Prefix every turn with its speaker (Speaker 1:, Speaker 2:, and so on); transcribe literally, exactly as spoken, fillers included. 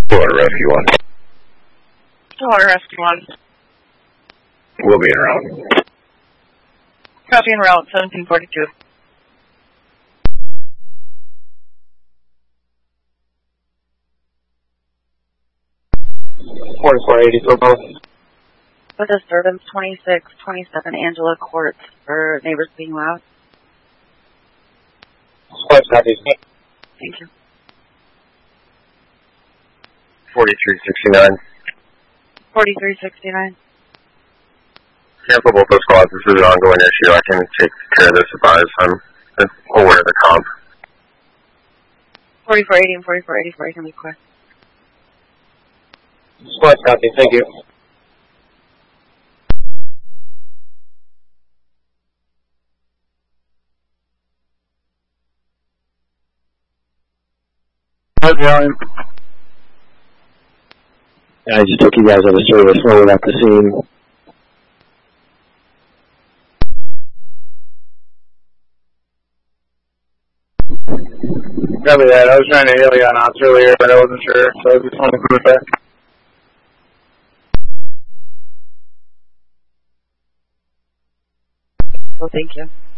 Speaker 1: Stillwater Rescue one.
Speaker 2: Stillwater Rescue one.
Speaker 1: We'll be en route.
Speaker 2: Copy en route, seventeen forty-two.
Speaker 3: forty-four eighty for both.
Speaker 2: For disturbance, twenty-six twenty-seven Angela Courts for neighbors being loud.
Speaker 3: Squad copies.
Speaker 2: Thank you.
Speaker 1: forty-three sixty-nine.
Speaker 2: forty-three sixty-nine.
Speaker 1: Cancel both those squads. This is an ongoing issue. I can take care of this if I I'm aware of the comp.
Speaker 2: forty-four eighty and forty-four eighty-four, you can request.
Speaker 3: Squad copy, thank you.
Speaker 4: How's it going?
Speaker 3: I just took you guys on a service rolling up the scene.
Speaker 4: Copy that. I was trying to hail you on ops earlier, but I wasn't sure, so I just wanted to put it back.
Speaker 2: Well, thank you.